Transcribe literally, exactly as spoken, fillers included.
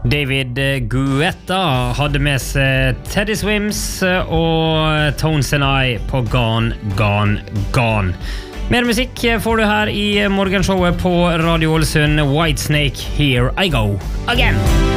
David Guetta hadde med seg Teddy Swims og Tones and I på Gone, Gone, Gone. Mer musikk får du her i morgenshowet på Radio Ålesund. Whitesnake, Here I Go Again.